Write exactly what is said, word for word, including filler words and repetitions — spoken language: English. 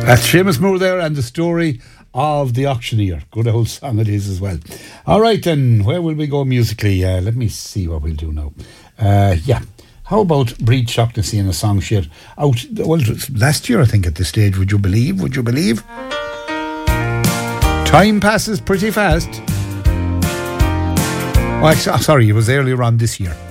That's Seamus Moore there, and the story of the auctioneer. Good old song it is as well. All right then, where will we go musically? Uh, let me see what we'll do now. Uh, yeah, how about Breed Shaughnessy in a song she had out, well, last year I think at this stage, would you believe, would you believe? Time passes pretty fast. Oh, actually, sorry, it was earlier on this year.